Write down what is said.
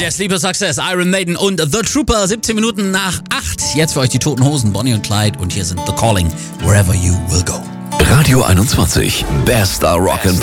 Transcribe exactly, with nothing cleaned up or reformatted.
Der Sleeper Success, Iron Maiden und The Trooper, siebzehn Minuten nach acht. Jetzt für euch die Toten Hosen, Bonnie und Clyde. Und hier sind The Calling, Wherever You Will Go. Radio einundzwanzig, Bester Rock'n'Pop.